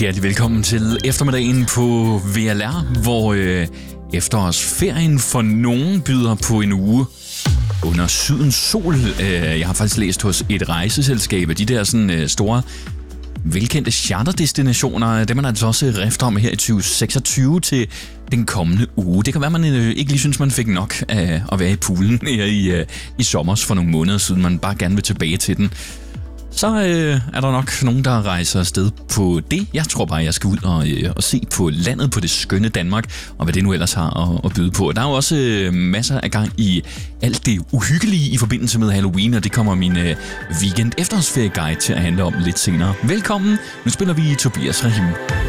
Hjertelig velkommen til eftermiddagen på VLR, hvor efterårsferien for nogen byder på en uge under sydens sol. Jeg har faktisk læst hos et rejseselskab, at de der sådan store, velkendte charterdestinationer, det man altså også rifter om her i 2026 til den kommende uge. Det kan være, man ikke lige synes, man fik nok af at være i poolen her i sommers for nogle måneder siden, man bare gerne vil tilbage til den. Så er der nok nogen, der rejser afsted på det. Jeg tror bare, jeg skal ud og se på landet, på det skønne Danmark, og hvad det nu ellers har at byde på. Der er jo også masser af gang i alt det uhyggelige i forbindelse med Halloween, og det kommer min weekend efterårsferie-guide til at handle om lidt senere. Velkommen, nu spiller vi Tobias Rahim.